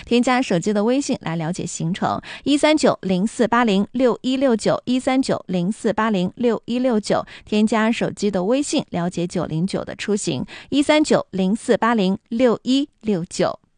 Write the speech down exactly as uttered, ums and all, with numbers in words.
添加手机的微信来了解行程，一三九零四八零六一六九，一三九零四八零六一六九，添加手机的微信了解九零九的出行，一三九零四八零六一六九。